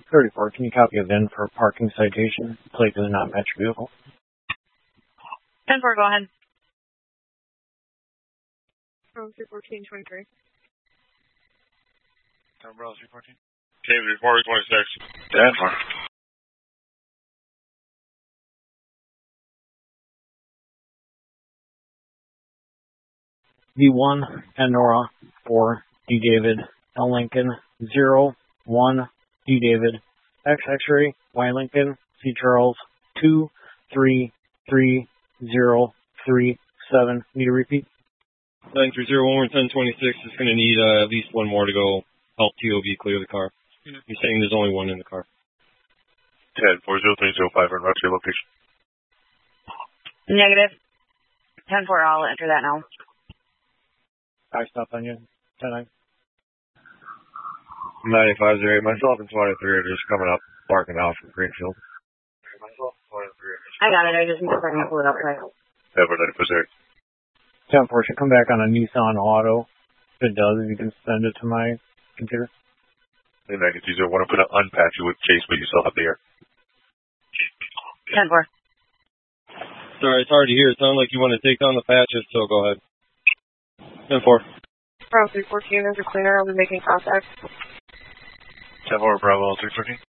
34, can you copy a VIN for parking citation? Plate does not match vehicle. 10-4, go ahead. Bravo 314-23. 10 Bravo 314. Cave 340-26. 10-4. V1, Nora, 4, D David, L Lincoln, 0, 1, D David, X X-ray, Y Lincoln, C Charles, 2, 3, 3, 0, 3, 7. Need a repeat? 930 1026 is going to need at least one more to go help TOV clear the car. You're saying there's only one in the car. 10-40305 and route to your location. Negative. 10-4, I'll enter that now. I stopped on you. 10-9. 9508, myself and 23 are just coming up, barking out from Greenfield. Myself and 23 are just... I got it, I just need to pull it up quick. Ever 9-4. 10-4 should come back on a Nissan Auto. If it does, you can send it to my computer. And I can use it. Want to put an unpatch you with Chase, but you still have the air. 10-4. Sorry, it's hard to hear. It sounds like you want to take down the patches, so go ahead. 10-4. Bravo 314, there's a cleaner. I'll be making contact. 10-4, Bravo 314.